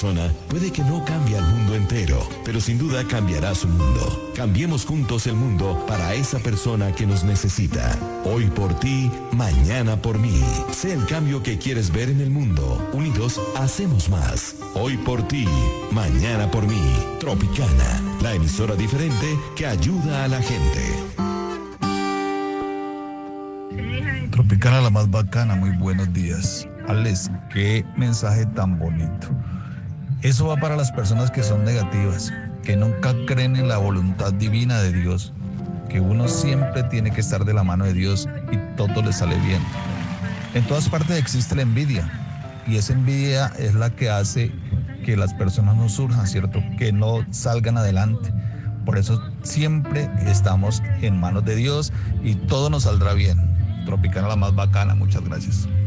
persona puede que no cambie al mundo entero, pero sin duda cambiará su mundo. Cambiemos juntos el mundo para esa persona que nos necesita. Hoy por ti, mañana por mí. Sé el cambio que quieres ver en el mundo. Unidos hacemos más. Hoy por ti, mañana por mí. Tropicana, la emisora diferente que ayuda a la gente. Tropicana, la más bacana, muy buenos días. Alex, qué mensaje tan bonito. Eso va para las personas que son negativas, que nunca creen en la voluntad divina de Dios, que uno siempre tiene que estar de la mano de Dios y todo le sale bien. En todas partes existe la envidia, y esa envidia es la que hace que las personas no surjan, ¿cierto? Que no salgan adelante. Por eso siempre estamos en manos de Dios y todo nos saldrá bien. Tropicana, la más bacana, muchas gracias.